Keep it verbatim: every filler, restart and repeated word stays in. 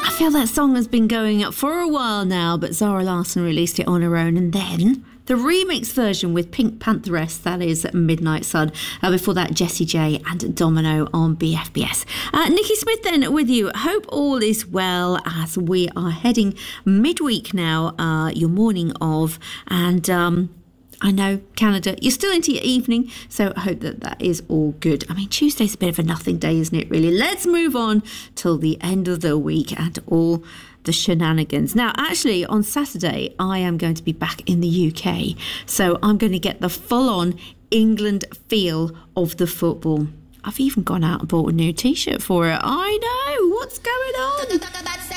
I feel that song has been going up for a while now, but Zara Larsson released it on her own, and then the remix version with Pink Pantheress, that is Midnight Sun. Uh, before that, Jessie J and Domino on B F B S. Uh, Nikki Smith then with you. Hope all is well as we are heading midweek now, uh, your morning of, and um, I know, Canada, you're still into your evening, so I hope that that is all good. I mean, Tuesday's a bit of a nothing day, isn't it, really? Let's move on till the end of the week and all the shenanigans. Now, actually, on Saturday, I am going to be back in the U K, so I'm going to get the full-on England feel of the football. I've even gone out and bought a new T-shirt for it. I know, what's going on?